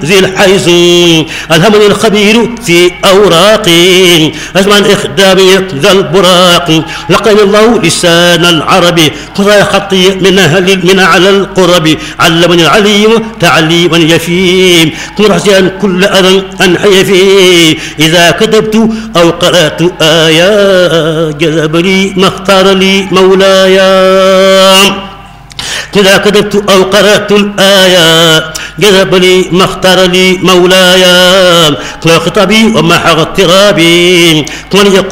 ذي الحيز ألهمني الخبير في أوراقي أسمع الإخدام ذا البراق لقني الله لسان العربي قضايا خطي من على القرب علمني العليم تعليما يفيم مرحسيا كل أذى أنحي فيه إذا كتبت أو قرأت آية جذب لي ما اختار لي مولاي إذا كتبت أو قرأت الآية جذب لي ما اختار لي مولاي خطابي ومحى اضطرابي